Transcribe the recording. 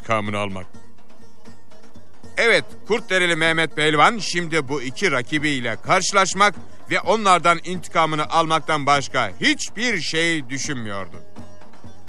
intikamını almak. Evet, Kurtdereli Mehmet Pehlivan şimdi bu iki rakibiyle karşılaşmak ve onlardan intikamını almaktan başka hiçbir şey düşünmüyordu.